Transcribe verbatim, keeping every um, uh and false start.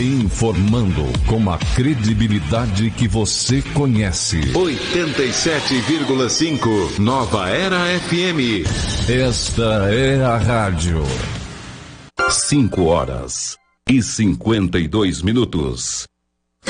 Informando com a credibilidade que você conhece. oitenta e sete vírgula cinco Nova Era F M. Esta é a rádio. cinco horas e cinquenta e dois minutos.